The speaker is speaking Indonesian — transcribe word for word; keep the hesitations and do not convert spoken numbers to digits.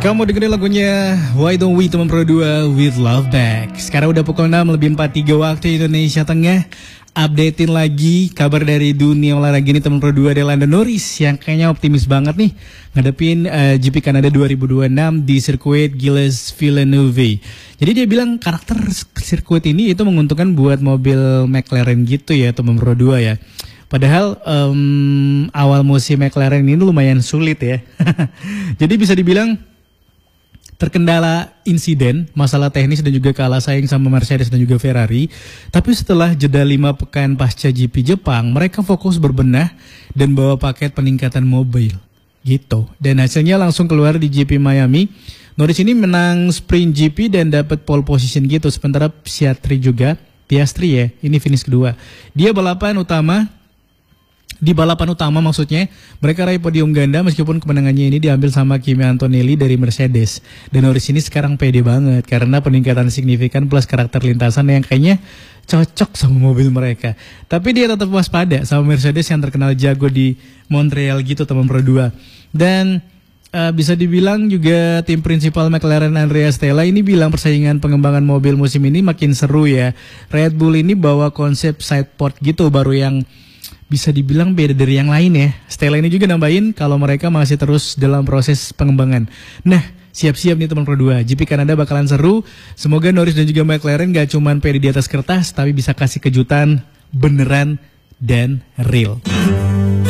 Kamu dengerin lagunya Why Don't We teman Pro dua with Love Back. Sekarang udah pukul enam lebih empat puluh tiga waktu Indonesia Tengah. Updatein lagi kabar dari dunia olahraga ini teman Pro dua ada Lando Norris yang kayaknya optimis banget nih ngadepin uh, G P Kanada dua ribu dua puluh enam di sirkuit Gilles Villeneuve. Jadi dia bilang karakter sirkuit ini itu menguntungkan buat mobil McLaren gitu ya teman Pro dua ya. Padahal um, awal musim McLaren ini lumayan sulit ya. Jadi bisa dibilang terkendala insiden, masalah teknis dan juga kalah saing sama Mercedes dan juga Ferrari. Tapi setelah jeda lima pekan pasca G P Jepang, mereka fokus berbenah dan bawa paket peningkatan mobil. Gitu. Dan hasilnya langsung keluar di G P Miami. Norris ini menang sprint G P dan dapat pole position gitu. Sementara Piastri juga, Piastri ya, ini finish kedua. Dia balapan utama. Di balapan utama maksudnya, mereka raih podium ganda meskipun kemenangannya ini diambil sama Kimi Antonelli dari Mercedes. Dan Norris ini sekarang pede banget karena peningkatan signifikan plus karakter lintasan yang kayaknya cocok sama mobil mereka. Tapi dia tetap waspada sama Mercedes yang terkenal jago di Montreal gitu teman Pro dua. Dan uh, bisa dibilang juga tim prinsipal McLaren Andrea Stella ini bilang persaingan pengembangan mobil musim ini makin seru ya. Red Bull ini bawa konsep sidepod gitu baru yang bisa dibilang beda dari yang lain ya. Stella ini juga nambahin kalau mereka masih terus dalam proses pengembangan. Nah, siap-siap nih teman Pro dua. G P Kanada bakalan seru. Semoga Norris dan juga McLaren gak cuman pede di atas kertas, tapi bisa kasih kejutan beneran dan real.